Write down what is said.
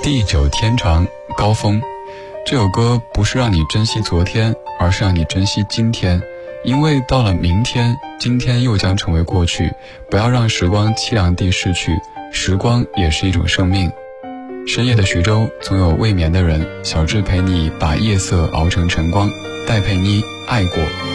地久天长，高峰。这首歌不是让你珍惜昨天，而是让你珍惜今天，因为到了明天，今天又将成为过去。不要让时光凄凉地逝去，时光也是一种生命。深夜的徐州，总有未眠的人。小智陪你把夜色熬成晨光，戴佩妮爱过。